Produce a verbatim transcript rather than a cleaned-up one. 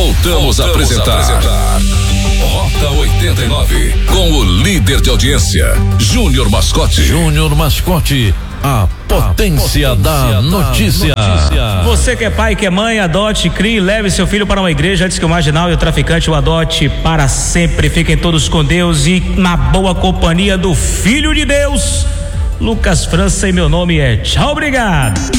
Voltamos, Voltamos a apresentar, a apresentar Rota oitenta e nove com o líder de audiência, Júnior Mascote. Júnior Mascote, a potência, a potência da, da notícia. notícia. Você que é pai, que é mãe, adote, crie, leve seu filho para uma igreja antes que o marginal e o traficante o adote para sempre. Fiquem todos com Deus e na boa companhia do Filho de Deus. Lucas França e meu nome é tchau, obrigado.